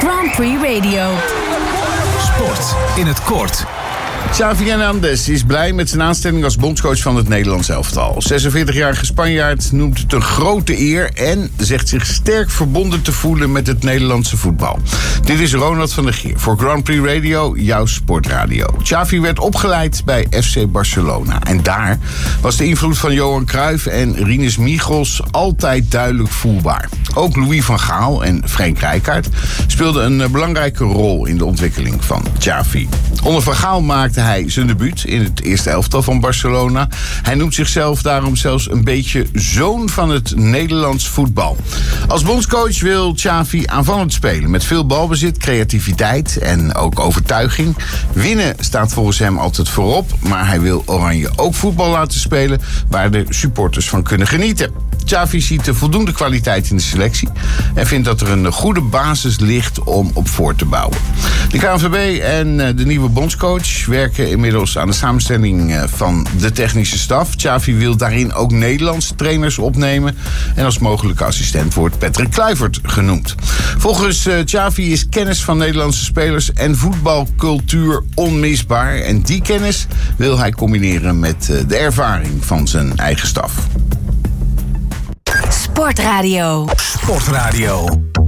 Grand Prix Radio. Sport in het kort. Xavi Hernandez is blij met zijn aanstelling als bondscoach van het Nederlands elftal. 46-jarige Spanjaard noemt het een grote eer en zegt zich sterk verbonden te voelen met het Nederlandse voetbal. Dit is Ronald van der Geer voor Grand Prix Radio, jouw sportradio. Xavi werd opgeleid bij FC Barcelona en daar was de invloed van Johan Cruijff en Rinus Michels altijd duidelijk voelbaar. Ook Louis van Gaal en Frank Rijkaard speelden een belangrijke rol in de ontwikkeling van Xavi. Onder Van Gaal maakte hij zijn debuut in het eerste elftal van Barcelona. Hij noemt zichzelf daarom zelfs een beetje zoon van het Nederlands voetbal. Als bondscoach wil Xavi aanvallend spelen met veel balbezit, creativiteit en ook overtuiging. Winnen staat volgens hem altijd voorop, maar hij wil Oranje ook voetbal laten spelen waar de supporters van kunnen genieten. Xavi ziet voldoende kwaliteit in de selectie en vindt dat er een goede basis ligt om op voor te bouwen. De KNVB en de nieuwe bondscoach werken inmiddels aan de samenstelling van de technische staf. Xavi wil daarin ook Nederlandse trainers opnemen en als mogelijke assistent wordt Patrick Kluivert genoemd. Volgens Xavi is kennis van Nederlandse spelers en voetbalcultuur onmisbaar en die kennis wil hij combineren met de ervaring van zijn eigen staf. Sportradio. Sportradio.